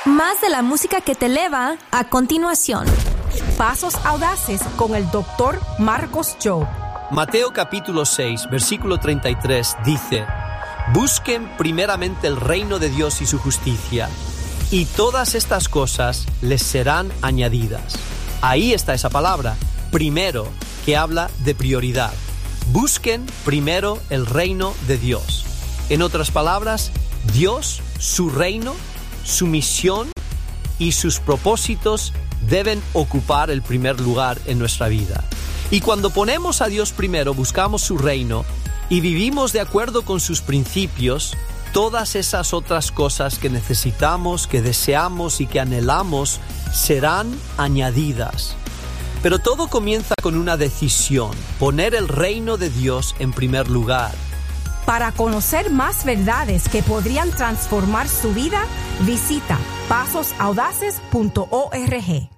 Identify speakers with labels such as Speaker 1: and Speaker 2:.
Speaker 1: Más de la música que te eleva a continuación.
Speaker 2: Pasos Audaces con el Dr. Marcos Job.
Speaker 3: Mateo capítulo 6, versículo 33 dice: Busquen primeramente el reino de Dios y su justicia, y todas estas cosas les serán añadidas. Ahí está esa palabra, primero, que habla de prioridad. Busquen primero el reino de Dios. En otras palabras, Dios, su reino, su misión y sus propósitos deben ocupar el primer lugar en nuestra vida. Y cuando ponemos a Dios primero, buscamos su reino y vivimos de acuerdo con sus principios, todas esas otras cosas que necesitamos, que deseamos y que anhelamos serán añadidas. Pero todo comienza con una decisión: poner el reino de Dios en primer lugar.
Speaker 2: Para conocer más verdades que podrían transformar su vida, visita pasosaudaces.org.